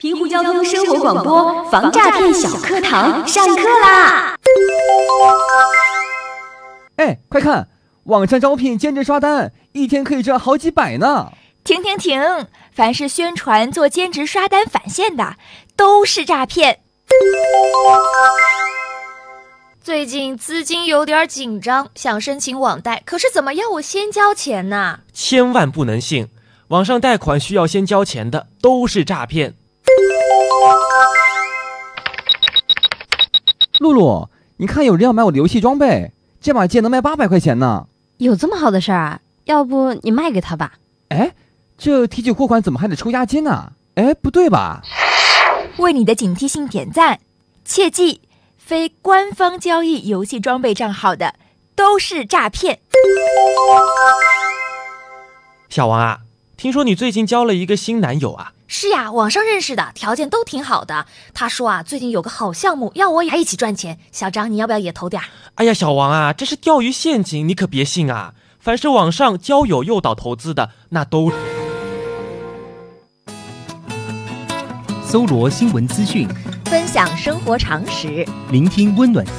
平湖交通生活广播防诈骗小课堂上课啦！ 哎，快看，网上招聘兼职刷单，一天可以赚好几百呢！ 停！凡是宣传做兼职刷单返现的，都是诈骗。最近资金有点紧张，想申请网贷，可是怎么要我先交钱呢？ 千万不能信，网上贷款需要先交钱的，都是诈骗。 露露，你看有人要买我的游戏装备，这把剑能卖800块钱呢。 有这么好的事儿啊？要不你卖给他吧？ 哎，这提取货款怎么还得抽押金呢？哎，不对吧？ 为你的警惕性点赞，切记，非官方交易游戏装备账号的都是诈骗。 小王啊，听说你最近交了一个新男友啊？ 是呀，网上认识的，条件都挺好的。他说啊，最近有个好项目，要我也一起赚钱。小张，你要不要也投点？ 哎呀，小王啊，这是钓鱼陷阱，你可别信啊！凡是网上交友诱导投资的，那都搜罗新闻资讯， 分享生活常识， 聆听温暖。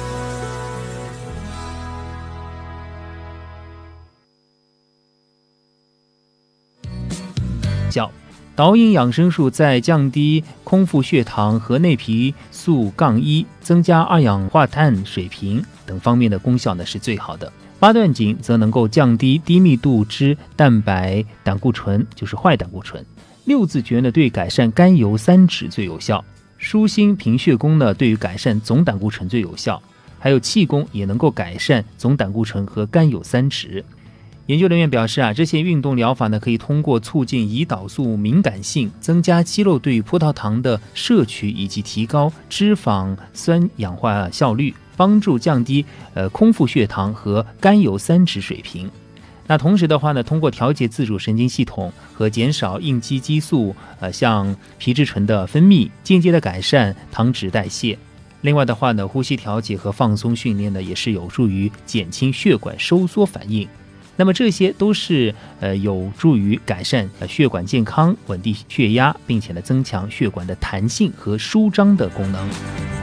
导引养生术在降低空腹血糖和内皮素杠一、增加二氧化碳水平等方面的功效呢是最好的。八段锦则能够降低低密度脂蛋白胆固醇，就是坏胆固醇。六字诀呢对改善甘油三酯最有效，舒心平血功呢对于改善总胆固醇最有效，还有气功也能够改善总胆固醇和甘油三酯。研究人员表示啊，这些运动疗法呢，可以通过促进胰岛素敏感性，增加肌肉对葡萄糖的摄取，以及提高脂肪酸氧化效率，帮助降低空腹血糖和甘油三酯水平。那同时的话呢，通过调节自主神经系统和减少应激激素像皮质醇的分泌，间接的改善糖脂代谢。另外的话呢，呼吸调节和放松训练呢，也是有助于减轻血管收缩反应。那么这些都是有助于改善血管健康、稳定血压，并且呢增强血管的弹性和舒张的功能。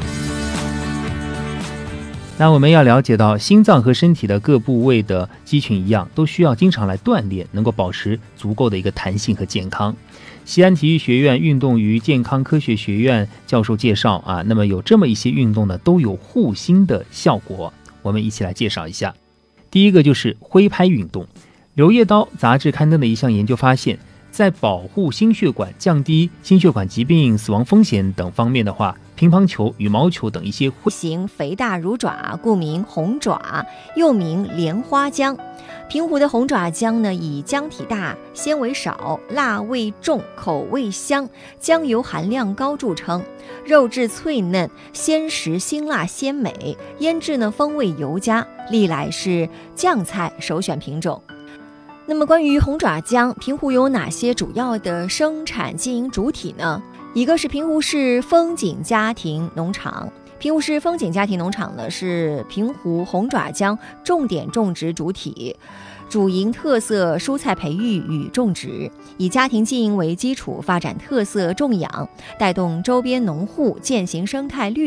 那我们要了解到，心脏和身体的各部位的肌群一样，都需要经常来锻炼，能够保持足够的一个弹性和健康。西安体育学院运动与健康科学学院教授介绍啊，那么有这么一些运动呢，都有护心的效果，我们一起来介绍一下。第一个就是挥拍运动。柳叶刀杂志刊登的一项研究发现，在保护心血管、降低心血管疾病死亡风险等方面的话，乒乓球、羽毛球等一些形肥大如爪，故名红爪，又名莲花姜。平湖的红爪姜呢，以姜体大、纤维少、辣味重、口味香、姜油含量高著称。肉质脆嫩，鲜实辛辣鲜美，腌制呢风味尤佳，历来是酱菜首选品种。那么关于红爪姜，平湖有哪些主要的生产经营主体呢？一个是平湖市风景家庭农场。平湖市风景家庭农场呢，是平湖红爪姜重点种植主体，主营特色蔬菜培育与种植，以家庭经营为基础，发展特色种养，带动周边农户践行生态绿